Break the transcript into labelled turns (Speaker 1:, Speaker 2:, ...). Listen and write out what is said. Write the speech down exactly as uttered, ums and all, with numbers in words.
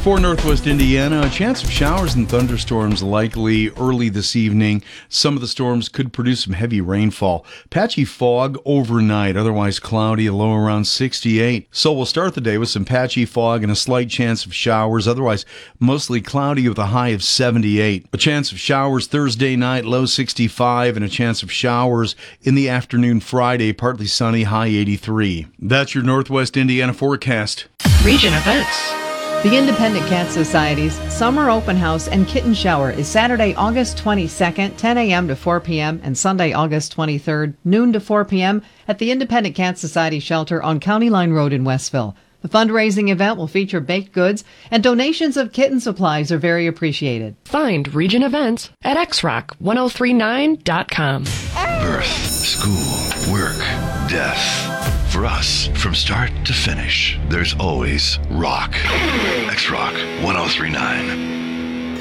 Speaker 1: For Northwest Indiana, a chance of showers and thunderstorms likely early this evening. Some of the storms could produce some heavy rainfall. Patchy fog overnight, otherwise cloudy, a low around sixty-eight. So we'll start the day with some patchy fog and a slight chance of showers, otherwise mostly cloudy with a high of seventy-eight. A chance of showers Thursday night, low sixty-five, and a chance of showers in the afternoon Friday, partly sunny, high eighty-three. That's your Northwest Indiana forecast.
Speaker 2: Region events.
Speaker 3: The Independent Cat Society's Summer Open House and Kitten Shower is Saturday, August twenty-second, ten a.m. to four p.m. and Sunday, August twenty-third, noon to four p.m. at the Independent Cat Society Shelter on County Line Road in Westville. The fundraising event will feature baked goods, and donations of kitten supplies are very appreciated.
Speaker 2: Find Region events at x rock ten thirty-nine dot com.
Speaker 4: Birth, school, work, death. For us, from start to finish, there's always rock. X-Rock ten thirty-nine.